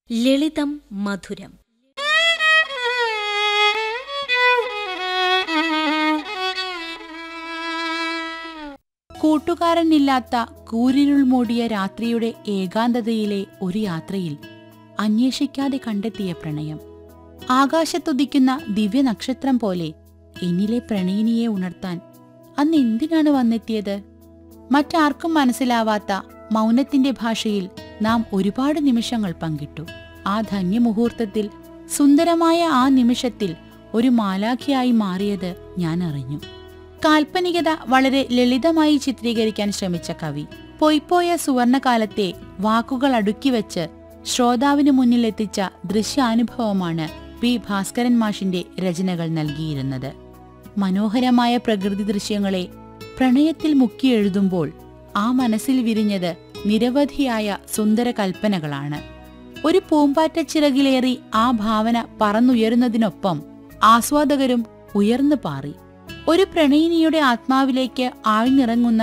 ലളിതം മധുരം. കൂട്ടുകാരനില്ലാത്ത കൂരിരുൾ മൂടിയ രാത്രിയുടെ ഏകാന്തതയിലെ ഒരു യാത്രയിൽ അന്വേഷിക്കാതെ കണ്ടെത്തിയ പ്രണയം. ആകാശത്തുദിക്കുന്ന ദിവ്യനക്ഷത്രം പോലെ എന്നിലെ പ്രണയിനിയെ ഉണർത്താൻ അന്ന് എന്തിനാണ് വന്നെത്തിയത്? മറ്റാർക്കും മനസ്സിലാവാത്ത മൗനത്തിന്റെ ഭാഷയിൽ നാം ഒരുപാട് നിമിഷങ്ങൾ പങ്കിട്ടു. ആ ധന്യമുഹൂർത്തത്തിൽ, സുന്ദരമായ ആ നിമിഷത്തിൽ ഒരു മാലാഖയായി മാറിയത് ഞാൻ അറിഞ്ഞു. കാൽപ്പനികത വളരെ ലളിതമായി ചിത്രീകരിക്കാൻ ശ്രമിച്ച കവി പൊയ്പോയ സുവർണകാലത്തെ വാക്കുകൾ അടുക്കിവെച്ച് ശ്രോതാവിന് മുന്നിലെത്തിച്ച ദൃശ്യാനുഭവമാണ് പി ഭാസ്കരൻ മാഷിന്റെ രചനകൾ നൽകിയിരുന്നത്. മനോഹരമായ പ്രകൃതി ദൃശ്യങ്ങളെ പ്രണയത്തിൽ മുക്കിയെഴുതുമ്പോൾ ആ മനസ്സിൽ വിരിഞ്ഞത് നിരവധിയായ സുന്ദര കൽപ്പനകളാണ്. ഒരു പൂമ്പാറ്റ ചിറകിലേറി ആ ഭാവന പറന്നുയരുന്നതിനൊപ്പം ആസ്വാദകരും ഉയർന്നു പാറി. ഒരു പ്രണയിനിയുടെ ആത്മാവിലേക്ക് ആഴ്ന്നിറങ്ങുന്ന